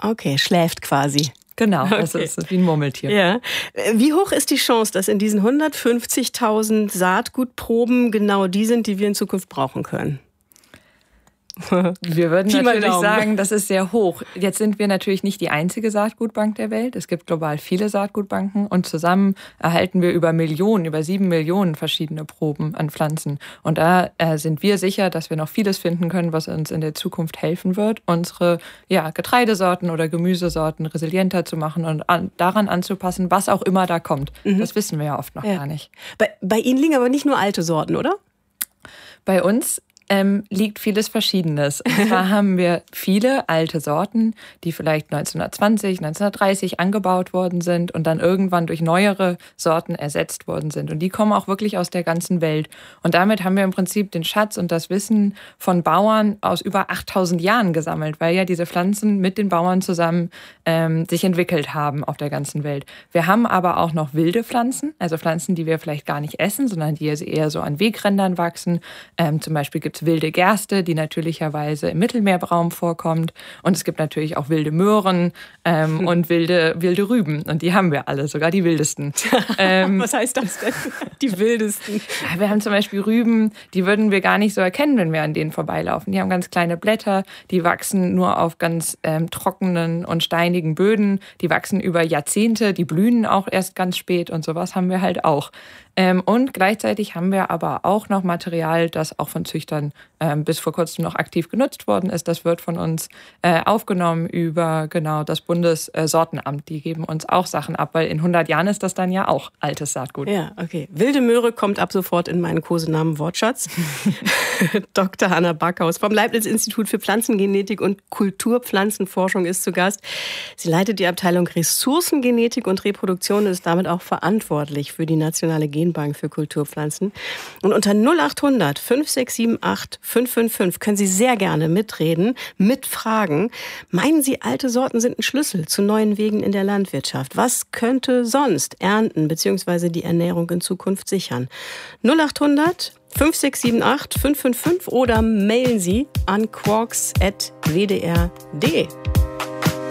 Okay, schläft quasi. Genau, das ist wie ein Murmeltier. Ja. Wie hoch ist die Chance, dass in diesen 150.000 Saatgutproben genau die sind, die wir in Zukunft brauchen können? Wir würden natürlich sagen, das ist sehr hoch. Jetzt sind wir natürlich nicht die einzige Saatgutbank der Welt. Es gibt global viele Saatgutbanken und zusammen erhalten wir über 7 Millionen verschiedene Proben an Pflanzen. Und da sind wir sicher, dass wir noch vieles finden können, was uns in der Zukunft helfen wird, unsere Getreidesorten oder Gemüsesorten resilienter zu machen und daran anzupassen, was auch immer da kommt. Das wissen wir ja oft noch gar nicht. Bei Ihnen liegen aber nicht nur alte Sorten, oder? Bei uns liegt vieles Verschiedenes. Und zwar haben wir viele alte Sorten, die vielleicht 1920, 1930 angebaut worden sind und dann irgendwann durch neuere Sorten ersetzt worden sind. Und die kommen auch wirklich aus der ganzen Welt. Und damit haben wir im Prinzip den Schatz und das Wissen von Bauern aus über 8000 Jahren gesammelt, weil ja diese Pflanzen mit den Bauern zusammen sich entwickelt haben auf der ganzen Welt. Wir haben aber auch noch wilde Pflanzen, also Pflanzen, die wir vielleicht gar nicht essen, sondern die eher so an Wegrändern wachsen. Zum Beispiel gibt es wilde Gerste, die natürlicherweise im Mittelmeerraum vorkommt. Und es gibt natürlich auch wilde Möhren und wilde Rüben. Und die haben wir alle, sogar die wildesten. Was heißt das denn? Die wildesten? Ja, wir haben zum Beispiel Rüben, die würden wir gar nicht so erkennen, wenn wir an denen vorbeilaufen. Die haben ganz kleine Blätter, die wachsen nur auf ganz trockenen und steinigen Böden. Die wachsen über Jahrzehnte, die blühen auch erst ganz spät und sowas haben wir halt auch. Und gleichzeitig haben wir aber auch noch Material, das auch von Züchtern bis vor kurzem noch aktiv genutzt worden ist. Das wird von uns aufgenommen über genau das Bundessortenamt. Die geben uns auch Sachen ab, weil in 100 Jahren ist das dann ja auch altes Saatgut. Ja, okay. Wilde Möhre kommt ab sofort in meinen Kosenamen Wortschatz. Dr. Hanna Backhaus vom Leibniz-Institut für Pflanzengenetik und Kulturpflanzenforschung ist zu Gast. Sie leitet die Abteilung Ressourcengenetik und Reproduktion und ist damit auch verantwortlich für die nationale Genbank für Kulturpflanzen. Und unter 0800 5678 555 können Sie sehr gerne mitreden, mitfragen. Meinen Sie, alte Sorten sind ein Schlüssel zu neuen Wegen in der Landwirtschaft? Was könnte sonst Ernten bzw. die Ernährung in Zukunft sichern? 0800 5678 555 oder mailen Sie an quarks@wdr.de.